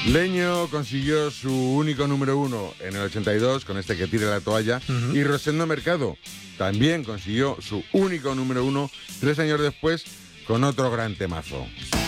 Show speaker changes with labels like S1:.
S1: Leño consiguió su único número 1 en el 82 con este Que tire la toalla, y Rosendo Mercado también consiguió su único número 1 3 años después con otro gran temazo.